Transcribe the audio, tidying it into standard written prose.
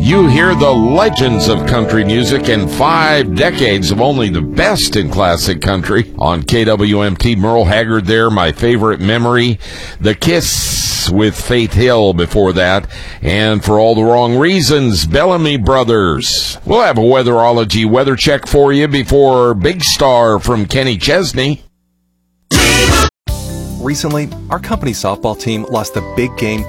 You hear the legends of country music and 5 decades of only the best in classic country on KWMT. Merle Haggard there, My Favorite Memory. The Kiss with Faith Hill before that. And For All the Wrong Reasons, Bellamy Brothers. We'll have a Weatherology weather check for you before Big Star from Kenny Chesney. Recently, our company softball team lost a big game